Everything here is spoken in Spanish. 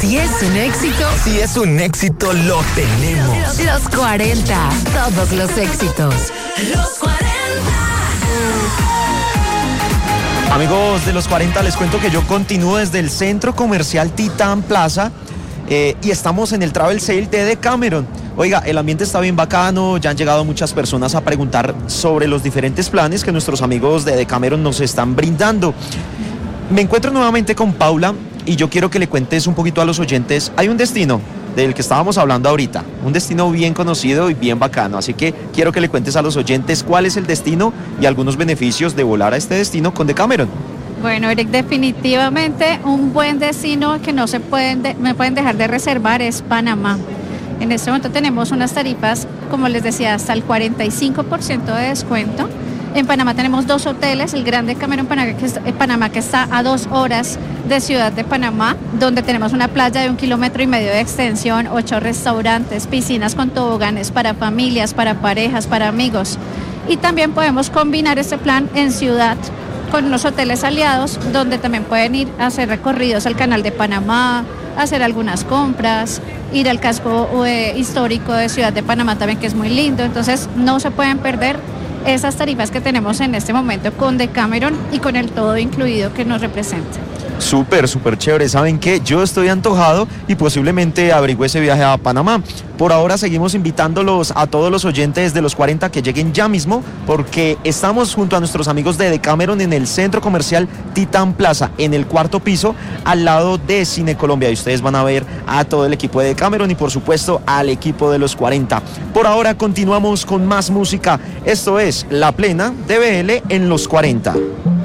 Si es un éxito, Si es un éxito, lo tenemos. los 40. Todos los éxitos. Los 40. Amigos de los 40, les cuento que yo continúo desde el Centro Comercial Titán Plaza y estamos en el Travel Sale de Decameron. Oiga, el ambiente está bien bacano, ya han llegado muchas personas a preguntar sobre los diferentes planes que nuestros amigos de Decameron nos están brindando. Me encuentro nuevamente con Paula y yo quiero que le cuentes un poquito a los oyentes. Hay un destino del que estábamos hablando ahorita, un destino bien conocido y bien bacano, así que quiero que le cuentes a los oyentes cuál es el destino y algunos beneficios de volar a este destino con Decameron. Bueno, Eric, definitivamente un buen destino que no me pueden dejar de reservar es Panamá. En este momento tenemos unas tarifas, como les decía, hasta el 45% de descuento. En Panamá tenemos 2 hoteles, el Gran Decameron Panamá, que está a 2 horas de Ciudad de Panamá, donde tenemos una playa de 1,5 kilómetros de extensión, 8 restaurantes, piscinas con toboganes para familias, para parejas, para amigos. Y también podemos combinar este plan en ciudad con unos hoteles aliados, donde también pueden ir a hacer recorridos al Canal de Panamá, hacer algunas compras, ir al casco histórico de Ciudad de Panamá también, que es muy lindo. Entonces no se pueden perder esas tarifas que tenemos en este momento con Decameron y con el todo incluido que nos representa. Súper chévere. ¿Saben qué? Yo estoy antojado y posiblemente averigüe ese viaje a Panamá. Por ahora seguimos invitándolos a todos los oyentes de los 40 que lleguen ya mismo, porque estamos junto a nuestros amigos de Decameron en el Centro Comercial Titán Plaza, en el 4º piso, al lado de Cine Colombia. Y ustedes van a ver a todo el equipo de Decameron y por supuesto al equipo de los 40. Por ahora continuamos con más música. Esto es La Plena de BL en los 40.